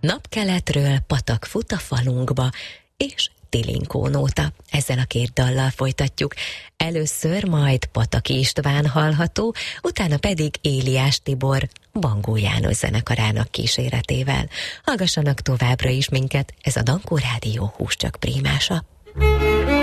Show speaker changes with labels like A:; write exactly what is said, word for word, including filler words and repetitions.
A: Napkeletről patak fut a falunkba, és Tilinkó nóta. Ezzel a két dallal folytatjuk. Először majd Pataki István hallható, utána pedig Éliás Tibor Bangó János zenekarának kíséretével. Hallgassanak továbbra is minket, ez a Dankó Rádió húscsak prímása.